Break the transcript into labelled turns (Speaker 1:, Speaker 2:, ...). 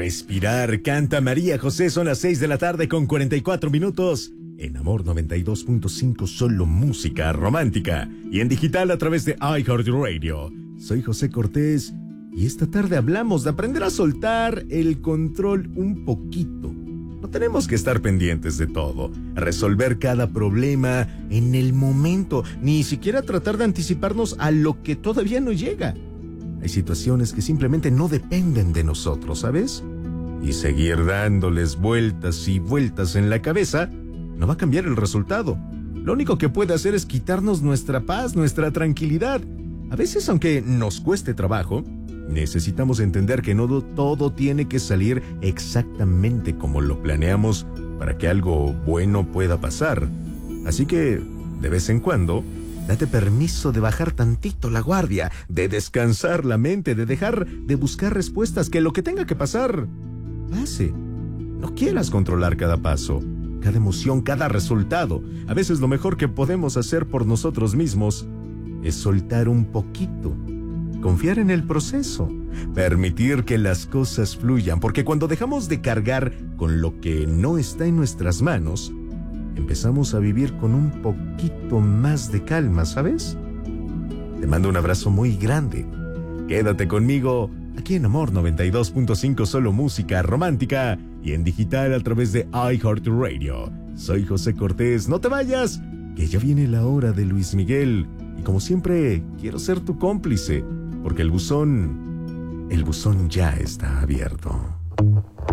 Speaker 1: respirar. Canta María José, son las 6 de la tarde con 44 minutos. En Amor 92.5, solo música romántica. Y en digital a través de iHeartRadio. Soy José Cortés y esta tarde hablamos de aprender a soltar el control un poquito. No tenemos que estar pendientes de todo, resolver cada problema en el momento, ni siquiera tratar de anticiparnos a lo que todavía no llega. Hay situaciones que simplemente no dependen de nosotros, ¿sabes? Y seguir dándoles vueltas y vueltas en la cabeza no va a cambiar el resultado. Lo único que puede hacer es quitarnos nuestra paz, nuestra tranquilidad. A veces, aunque nos cueste trabajo, necesitamos entender que no todo tiene que salir exactamente como lo planeamos para que algo bueno pueda pasar. Así que, de vez en cuando, date permiso de bajar tantito la guardia, de descansar la mente, de dejar de buscar respuestas, que lo que tenga que pasar, pase. No quieras controlar cada paso, cada emoción, cada resultado. A veces lo mejor que podemos hacer por nosotros mismos es soltar un poquito, confiar en el proceso, permitir que las cosas fluyan, porque cuando dejamos de cargar con lo que no está en nuestras manos, empezamos a vivir con un poquito más de calma, ¿sabes? Te mando un abrazo muy grande. Quédate conmigo aquí en Amor 92.5, solo música romántica, y en digital a través de iHeartRadio. Soy José Cortés, no te vayas, que ya viene la hora de Luis Miguel. Y como siempre, quiero ser tu cómplice, porque el buzón ya está abierto.